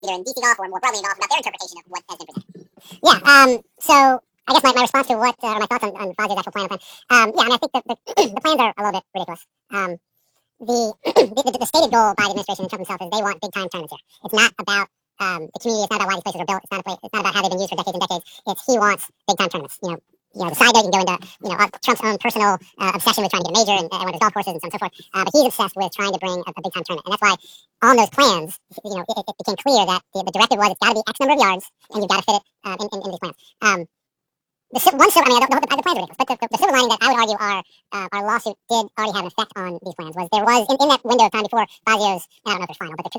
either in DC golf or more broadly in golf about their interpretation of what has been presented. Yeah. So I guess my response to what my thoughts on Fazio's actual plan. Yeah, I mean, I think the plans are a little bit ridiculous. The stated goal by the administration and Trump himself is they want big time tournaments here. It's not about the community. It's not about why these places are built. It's not about how they've been used for decades and decades. It's he wants big time tournaments. The side note, you can go into Trump's own personal obsession with trying to get a major and one of his golf courses and so on and so forth. But he's obsessed with trying to bring a big time tournament, and that's why on those plans, it became clear that the directive was it's got to be X number of yards, and you've got to fit it in these plans. The plans are ridiculous, but the silver lining that I would argue our lawsuit did already have an effect on these plans was there was in that window of time before Fazio's, I don't know if it's final, but the